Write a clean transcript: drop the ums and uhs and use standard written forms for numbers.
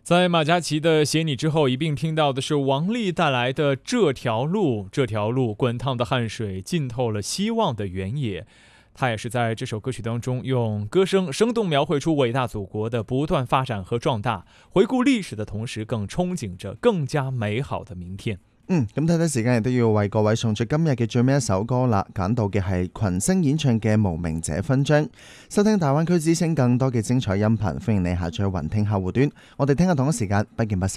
在马嘉祺的《写你》之后，一并听到的是王丽带来的这条路，这条路滚烫的汗水浸透了希望的原野。他也是在这首歌曲当中用歌声生动描绘出伟大祖國的不斷發展和壯大，回顧歷史的同時更憧憬着更加美好的明天。 咁睇睇時間亦都要為各位送出今日嘅最尾一首歌啦，揀到嘅係群星演唱嘅《無名者勳章》。收聽大灣區之聲更多嘅精彩音頻，歡迎你下載雲聽客戶端。我哋聽日同一時間不見不散。